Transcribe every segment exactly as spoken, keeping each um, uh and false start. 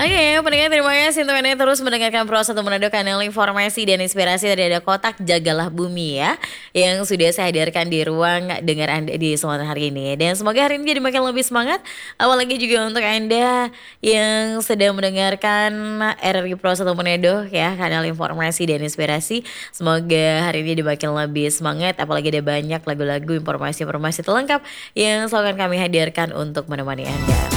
Oke, pendengar terima kasih untuk Anda yang terus mendengarkan Pro satu Manado, kanal informasi dan inspirasi dari ada kotak Jagalah Bumi ya, yang sudah saya hadirkan di ruang dengar Anda di kesempatan hari ini. Dan semoga hari ini jadi makin lebih semangat, apalagi juga untuk Anda yang sedang mendengarkan R R I Pro satu Manado ya, kanal informasi dan inspirasi. Semoga hari ini jadi makin lebih semangat, apalagi ada banyak lagu-lagu, informasi-informasi terlengkap yang selalu akan kami hadirkan untuk menemani Anda.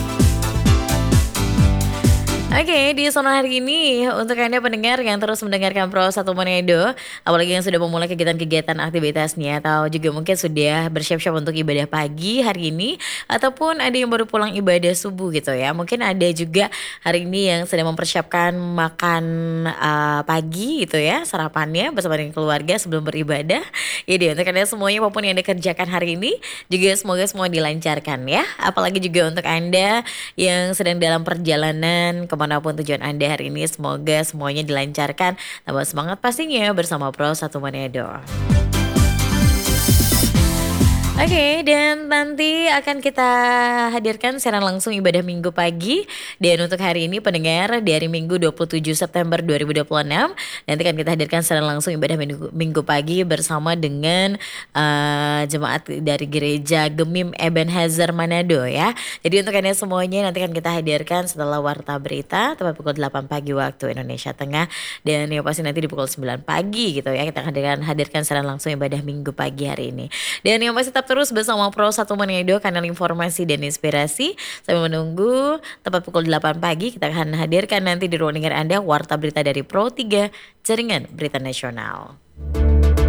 Oke, di zona hari ini untuk Anda pendengar yang terus mendengarkan Pro satu Manado, apalagi yang sudah memulai kegiatan-kegiatan aktivitasnya atau juga mungkin sudah bersiap-siap untuk ibadah pagi hari ini, ataupun ada yang baru pulang ibadah subuh gitu ya. Mungkin ada juga hari ini yang sedang mempersiapkan makan uh, pagi gitu ya, sarapannya bersama dengan keluarga sebelum beribadah. Jadi untuk Anda semuanya apapun yang Anda kerjakan hari ini juga semoga semua dilancarkan ya. Apalagi juga untuk Anda yang sedang dalam perjalanan kemanapun tujuan Anda hari ini, semoga semuanya dilancarkan. Tambah semangat pastinya bersama Pro satu Manado. Oke, dan nanti akan kita hadirkan siaran langsung ibadah minggu pagi. Dan untuk hari ini pendengar, di hari Minggu dua puluh tujuh September dua ribu dua puluh enam, nanti akan kita hadirkan siaran langsung ibadah minggu, minggu pagi bersama dengan uh, jemaat dari gereja Gemim Ebenezer Manado ya. Jadi untuk Anda semuanya nanti akan kita hadirkan setelah warta berita tepat pukul delapan pagi waktu Indonesia Tengah. Dan yang pasti nanti di pukul sembilan pagi gitu ya, kita akan hadirkan, hadirkan siaran langsung ibadah minggu pagi hari ini. Dan yang pasti tetap terus bersama Pro satu Manado, kanal informasi dan inspirasi. Saya menunggu tepat pukul delapan pagi kita akan hadirkan nanti di ruang dengar Anda warta berita dari Pro tiga, Jaringan Berita Nasional.